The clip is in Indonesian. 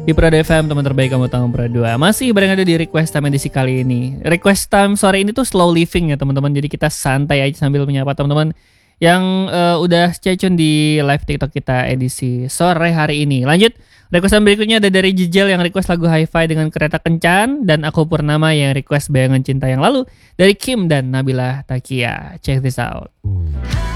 di Prado FM, teman terbaik kamu tahun Pro 2. Masih bareng ada di Request Time edisi kali ini. Request Time sore ini tuh slow living ya teman-teman. Jadi kita santai aja sambil menyapa teman-teman yang udah stay tune di live TikTok kita edisi sore hari ini. Lanjut, requestan berikutnya ada dari Jijel yang request lagu Hi-Fi dengan Kereta Kencan, dan Aku Purnama yang request Bayangan Cinta Yang Lalu dari Kim dan Nabila Takia. Check this out.